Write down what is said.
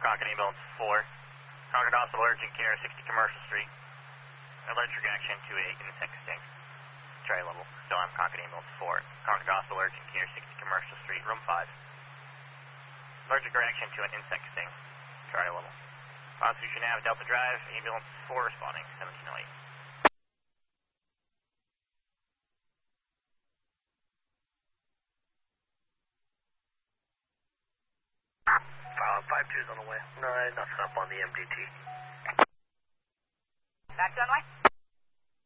Concord Ambulance 4. Concord Hospital Urgent Care, 60 Commercial Street. Allergic reaction to a insect sting. Tri-level. Still I'm Concord Ambulance 4. Concord Hospital Urgent Care, 60 Commercial Street, room 5. Allergic reaction to an insect sting. Tri-level. Constitution Ave, Delta Drive, Ambulance 4 responding, 1708. 5-2's on the way. No, nothing up on the MDT. Back to runway.